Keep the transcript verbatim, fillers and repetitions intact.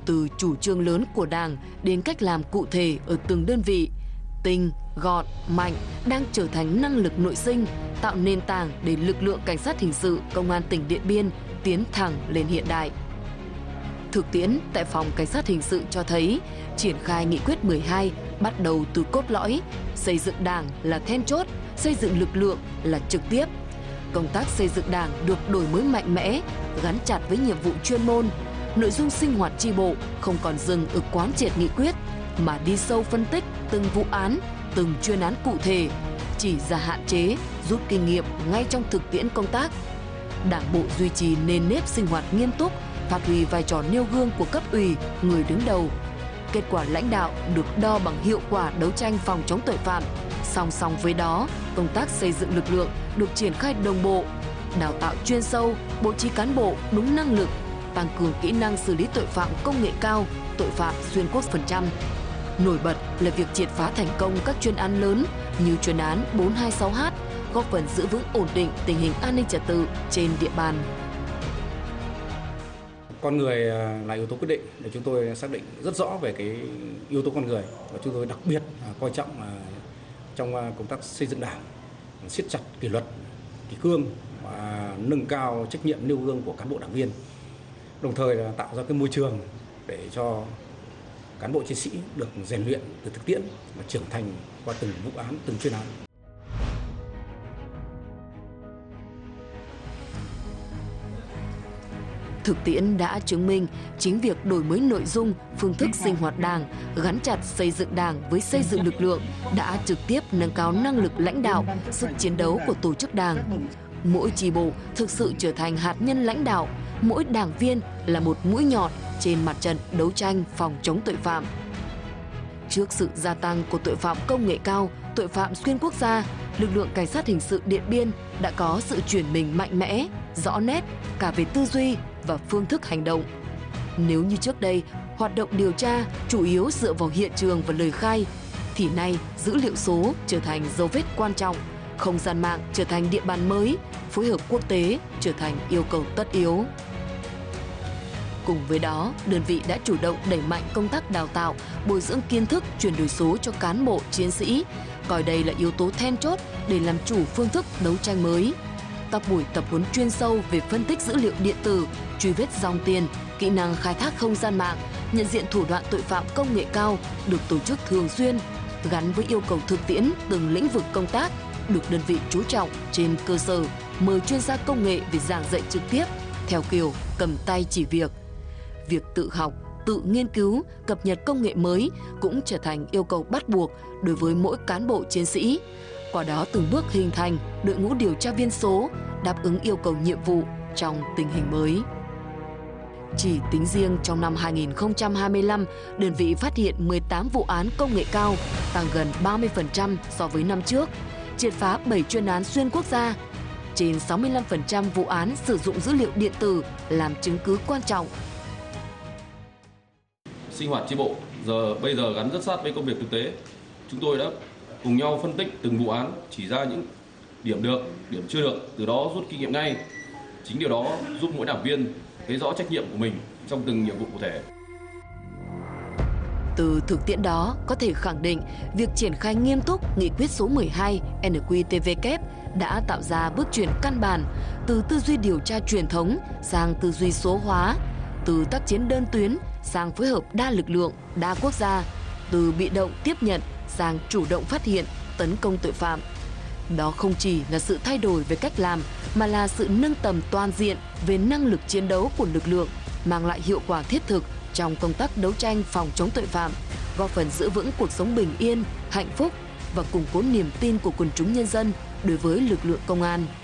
Từ chủ trương lớn của Đảng đến cách làm cụ thể ở từng đơn vị, tinh, gọn, mạnh đang trở thành năng lực nội sinh, tạo nền tảng để lực lượng cảnh sát hình sự Công an tỉnh Điện Biên tiến thẳng lên hiện đại. Thực tiễn tại phòng cảnh sát hình sự cho thấy, triển khai nghị quyết mười hai bắt đầu từ cốt lõi, xây dựng Đảng là then chốt, xây dựng lực lượng là trực tiếp. Công tác xây dựng Đảng được đổi mới mạnh mẽ, gắn chặt với nhiệm vụ chuyên môn. Nội dung sinh hoạt chi bộ không còn dừng ở quán triệt nghị quyết, mà đi sâu phân tích từng vụ án, từng chuyên án cụ thể, chỉ ra hạn chế, rút kinh nghiệm ngay trong thực tiễn công tác. Đảng bộ duy trì nền nếp sinh hoạt nghiêm túc, phát huy vai trò nêu gương của cấp ủy, người đứng đầu. Kết quả lãnh đạo được đo bằng hiệu quả đấu tranh phòng chống tội phạm. Song song với đó, công tác xây dựng lực lượng được triển khai đồng bộ, đào tạo chuyên sâu, bố trí cán bộ đúng năng lực, tăng cường kỹ năng xử lý tội phạm công nghệ cao, tội phạm xuyên quốc phần trăm. Nổi bật là việc triệt phá thành công các chuyên án lớn như chuyên án bốn hai sáu H, góp phần giữ vững ổn định tình hình an ninh trật tự trên địa bàn. Con người là yếu tố quyết định, để chúng tôi xác định rất rõ về cái yếu tố con người, và chúng tôi đặc biệt coi trọng trong công tác xây dựng Đảng, siết chặt kỷ luật, kỷ cương và nâng cao trách nhiệm nêu gương của cán bộ đảng viên, đồng thời là tạo ra cái môi trường để cho cán bộ chiến sĩ được rèn luyện từ thực tiễn và trưởng thành qua từng vụ án, từng chuyên án. Thực tiễn đã chứng minh chính việc đổi mới nội dung, phương thức sinh hoạt Đảng, gắn chặt xây dựng Đảng với xây dựng lực lượng đã trực tiếp nâng cao năng lực lãnh đạo, sức chiến đấu của tổ chức Đảng. Mỗi chi bộ thực sự trở thành hạt nhân lãnh đạo, mỗi đảng viên là một mũi nhọn trên mặt trận đấu tranh phòng chống tội phạm. Trước sự gia tăng của tội phạm công nghệ cao, tội phạm xuyên quốc gia, lực lượng cảnh sát hình sự Điện Biên đã có sự chuyển mình mạnh mẽ, rõ nét cả về tư duy và phương thức hành động. Nếu như trước đây, hoạt động điều tra chủ yếu dựa vào hiện trường và lời khai, thì nay dữ liệu số trở thành dấu vết quan trọng, không gian mạng trở thành địa bàn mới, phối hợp quốc tế trở thành yêu cầu tất yếu. Cùng với đó, đơn vị đã chủ động đẩy mạnh công tác đào tạo, bồi dưỡng kiến thức chuyển đổi số cho cán bộ, chiến sĩ, coi đây là yếu tố then chốt để làm chủ phương thức đấu tranh mới. Các buổi tập huấn chuyên sâu về phân tích dữ liệu điện tử, truy vết dòng tiền, kỹ năng khai thác không gian mạng, nhận diện thủ đoạn tội phạm công nghệ cao được tổ chức thường xuyên, gắn với yêu cầu thực tiễn từng lĩnh vực công tác, được đơn vị chú trọng trên cơ sở mời chuyên gia công nghệ về giảng dạy trực tiếp theo kiểu cầm tay chỉ việc. Việc tự học, tự nghiên cứu, cập nhật công nghệ mới cũng trở thành yêu cầu bắt buộc đối với mỗi cán bộ chiến sĩ. Qua đó từng bước hình thành đội ngũ điều tra viên số đáp ứng yêu cầu nhiệm vụ trong tình hình mới. Chỉ tính riêng trong năm hai nghìn không trăm hai mươi lăm, đơn vị phát hiện mười tám vụ án công nghệ cao, tăng gần ba mươi phần trăm so với năm trước, triệt phá bảy chuyên án xuyên quốc gia. Trên sáu mươi lăm phần trăm vụ án sử dụng dữ liệu điện tử làm chứng cứ quan trọng. Sinh hoạt chi bộ giờ bây giờ gắn rất sát với công việc thực tế. Chúng tôi đã cùng nhau phân tích từng vụ án, chỉ ra những điểm được, điểm chưa được, từ đó rút kinh nghiệm ngay. Chính điều đó giúp mỗi đảng viên thấy rõ trách nhiệm của mình trong từng nhiệm vụ cụ thể. Từ thực tiễn đó, có thể khẳng định việc triển khai nghiêm túc nghị quyết số mười hai N Q T V K đã tạo ra bước chuyển căn bản từ tư duy điều tra truyền thống sang tư duy số hóa, từ tác chiến đơn tuyến sang phối hợp đa lực lượng, đa quốc gia, từ bị động tiếp nhận sang chủ động phát hiện, tấn công tội phạm. Đó không chỉ là sự thay đổi về cách làm, mà là sự nâng tầm toàn diện về năng lực chiến đấu của lực lượng, mang lại hiệu quả thiết thực trong công tác đấu tranh phòng chống tội phạm, góp phần giữ vững cuộc sống bình yên, hạnh phúc và củng cố niềm tin của quần chúng nhân dân đối với lực lượng công an.